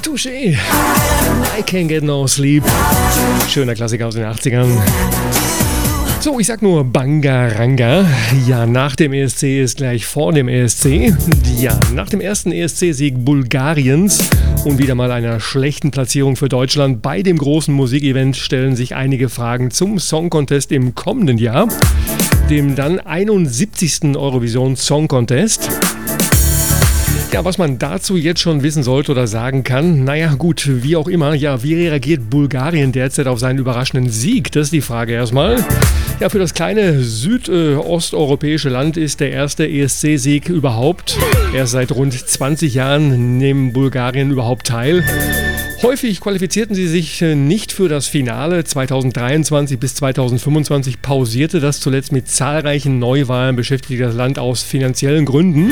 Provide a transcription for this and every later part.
Touché. I can't get no sleep. Schöner Klassiker aus den 80ern. So, ich sag nur Bangaranga. Ja, nach dem ESC ist gleich vor dem ESC. Ja, nach dem ersten ESC-Sieg Bulgariens und wieder mal einer schlechten Platzierung für Deutschland bei dem großen Musikevent stellen sich einige Fragen zum Song Contest im kommenden Jahr, dem dann 71. Eurovision Song Contest. Ja, was man dazu jetzt schon wissen sollte oder sagen kann, naja gut, wie auch immer, ja, wie reagiert Bulgarien derzeit auf seinen überraschenden Sieg? Das ist die Frage erstmal. Ja, für das kleine südosteuropäische Land ist der erste ESC-Sieg überhaupt. Erst seit rund 20 Jahren nehmen Bulgarien überhaupt teil. Häufig qualifizierten sie sich nicht für das Finale. 2023 bis 2025 pausierte das zuletzt mit zahlreichen Neuwahlen, beschäftigte das Land aus finanziellen Gründen.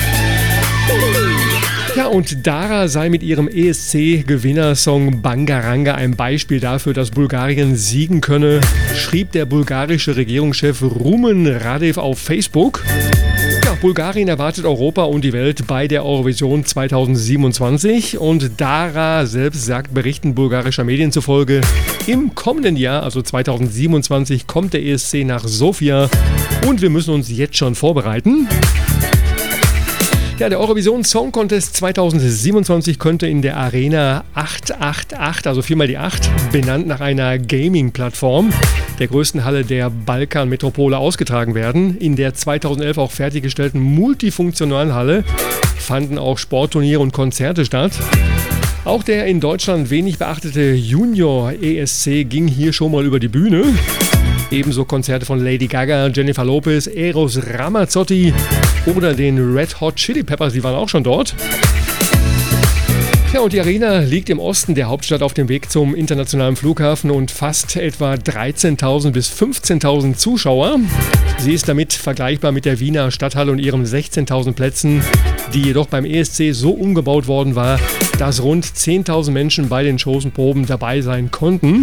Ja, und Dara sei mit ihrem ESC-Gewinnersong Bangaranga ein Beispiel dafür, dass Bulgarien siegen könne, schrieb der bulgarische Regierungschef Rumen Radev auf Facebook. Ja, Bulgarien erwartet Europa und die Welt bei der Eurovision 2027 und Dara selbst sagt Berichten bulgarischer Medien zufolge, im kommenden Jahr, also 2027, kommt der ESC nach Sofia und wir müssen uns jetzt schon vorbereiten. Ja, der Eurovision Song Contest 2027 könnte in der Arena 888, also 4 mal die 8, benannt nach einer Gaming-Plattform, der größten Halle der Balkanmetropole ausgetragen werden. In der 2011 auch fertiggestellten multifunktionalen Halle fanden auch Sportturniere und Konzerte statt. Auch der in Deutschland wenig beachtete Junior ESC ging hier schon mal über die Bühne. Ebenso Konzerte von Lady Gaga, Jennifer Lopez, Eros Ramazzotti oder den Red Hot Chili Peppers, die waren auch schon dort. Ja, und die Arena liegt im Osten der Hauptstadt auf dem Weg zum internationalen Flughafen und fasst etwa 13.000 bis 15.000 Zuschauer. Sie ist damit vergleichbar mit der Wiener Stadthalle und ihren 16.000 Plätzen, die jedoch beim ESC so umgebaut worden war, dass rund 10.000 Menschen bei den Shows und Proben dabei sein konnten.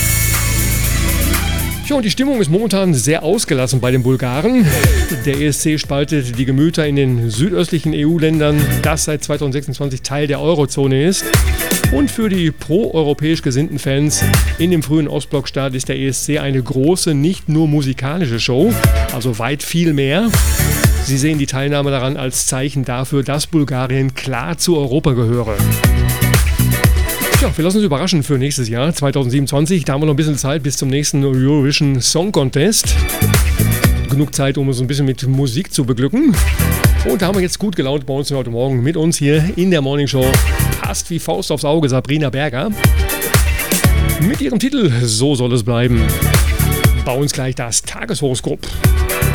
Ja, und die Stimmung ist momentan sehr ausgelassen bei den Bulgaren. Der ESC spaltet die Gemüter in den südöstlichen EU-Ländern, das seit 2026 Teil der Eurozone ist. Und für die pro-europäisch gesinnten Fans in dem frühen Ostblockstaat ist der ESC eine große, nicht nur musikalische Show, also weit viel mehr. Sie sehen die Teilnahme daran als Zeichen dafür, dass Bulgarien klar zu Europa gehöre. Ja, wir lassen uns überraschen für nächstes Jahr, 2027. Da haben wir noch ein bisschen Zeit bis zum nächsten Eurovision Song Contest. Genug Zeit, um uns ein bisschen mit Musik zu beglücken. Und da haben wir jetzt gut gelaunt bei uns heute Morgen mit uns hier in der Morning Show. Passt wie Faust aufs Auge, Sabrina Berger. Mit ihrem Titel So soll es bleiben. Bei uns gleich das Tageshoroskop.